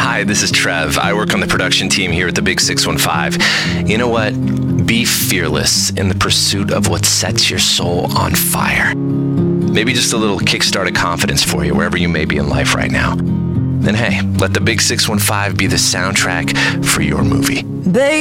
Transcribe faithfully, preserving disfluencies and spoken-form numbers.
Hi, this is Trev. I work on the production team here at the Big six one five. You know what? Be fearless in the pursuit of what sets your soul on fire. Maybe just a little kickstart of confidence for you wherever you may be in life right now. Then hey, let the Big six one five be the soundtrack for your movie. Baby.